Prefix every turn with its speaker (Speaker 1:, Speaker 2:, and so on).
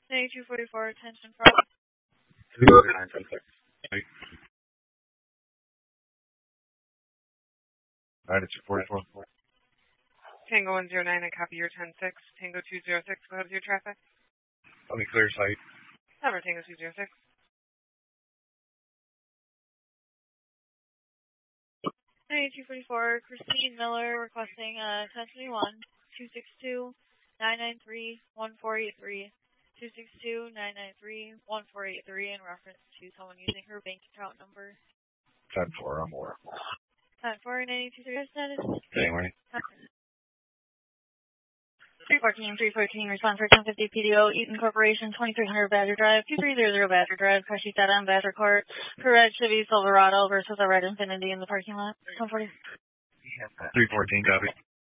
Speaker 1: 9244, attention from.
Speaker 2: 9244.
Speaker 1: Tango 109, I copy your 106. Tango 206, go ahead with your traffic.
Speaker 2: Let me clear sight.
Speaker 1: Cover Tango 206. 9244, Christine Miller requesting 1021 262 993 1483. 262 993 1483 in reference to someone using her bank account number.
Speaker 2: 10-4, I'm aware.
Speaker 1: 10-4, 9236 status.
Speaker 2: Anyway.
Speaker 1: 314, response for 1050 PDO, Eaton Corporation, 2300 Badger Drive, 2300 Badger Drive, crash data on Badger Court, for red Chevy Silverado versus a red Infiniti in the parking lot. 1040.
Speaker 2: 314, copy.